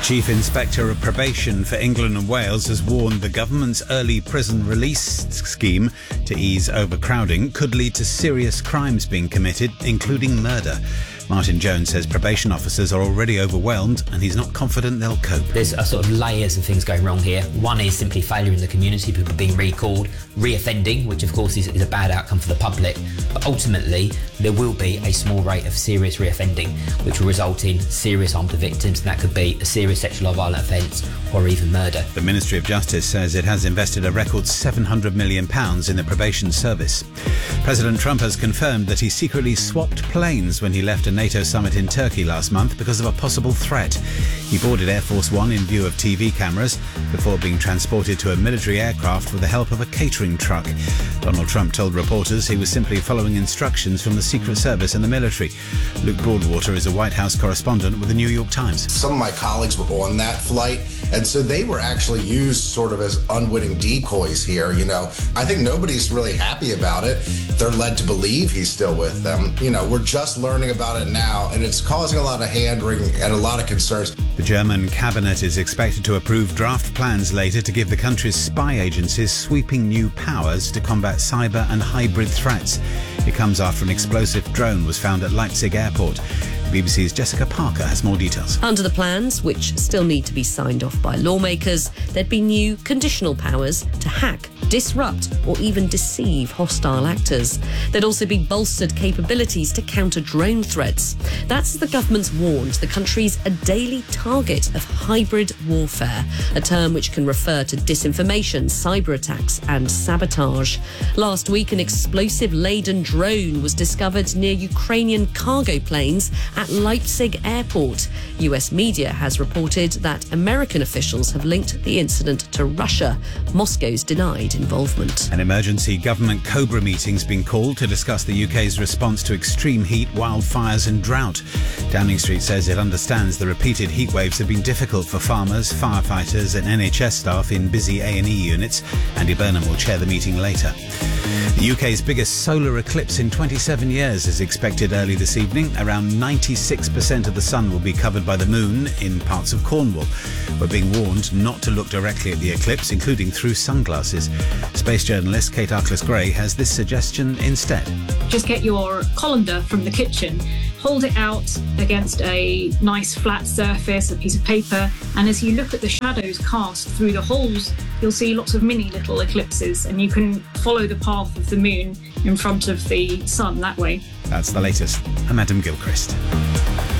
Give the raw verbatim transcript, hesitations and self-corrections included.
The Chief Inspector of Probation for England and Wales has warned the government's early prison release scheme to ease overcrowding could lead to serious crimes being committed, including murder. Martin Jones says probation officers are already overwhelmed and he's not confident they'll cope. There's a sort of layers of things going wrong here. One is simply failure in the community, people being recalled, re-offending, which of course is, is a bad outcome for the public. But ultimately, there will be a small rate of serious re-offending, which will result in serious harm to victims, and that could be a serious sexual or violent offence or even murder. The Ministry of Justice says it has invested a record seven hundred million pounds in the probation service. President Trump has confirmed that he secretly swapped planes when he left a NATO summit in Turkey last month because of a possible threat. He boarded Air Force One in view of T V cameras before being transported to a military aircraft with the help of a catering truck. Donald Trump told reporters he was simply following instructions from the Secret Service and the military. Luke Broadwater is a White House correspondent with the New York Times. Some of my colleagues were on that flight, and so they were actually used sort of as unwitting decoys here, you know. I think nobody's really happy about it. They're led to believe he's still with them. You know, we're just learning about it now, and it's causing a lot of hand-wringing and a lot of concerns. The German cabinet is expected to approve draft plans later to give the country's spy agencies sweeping new powers to combat cyber and hybrid threats. It comes after an explosive drone was found at Leipzig airport. B B C's Jessica Parker has more details. Under the plans, which still need to be signed off by lawmakers, there'd be new conditional powers to hack, disrupt or even deceive hostile actors. There'd also be bolstered capabilities to counter drone threats. That's as the government's warned the country's a daily target of hybrid warfare, a term which can refer to disinformation, cyber attacks and sabotage. Last week, an explosive-laden drone was discovered near Ukrainian cargo planes at Leipzig airport. U S media has reported that American officials have linked the incident to Russia. Moscow's denied involvement. An emergency government Cobra meeting's been called to discuss the U K's response to extreme heat, wildfires and drought. Downing Street says it understands the repeated heat waves have been difficult for farmers, firefighters and N H S staff in busy A and E units. Andy Burnham will chair the meeting later. The U K's biggest solar eclipse in twenty-seven years is expected early this evening. Around ninety-six percent of the sun will be covered by the moon in parts of Cornwall. We're being warned not to look directly at the eclipse, including through sunglasses. Space journalist Kate Arkless-Gray has this suggestion instead. Just get your colander from the kitchen, hold it out against a nice flat surface, a piece of paper, and as you look at the shadows cast through the holes, you'll see lots of mini little eclipses, and you can follow the path of the moon in front of the sun that way. That's the latest. I'm Adam Gilchrist.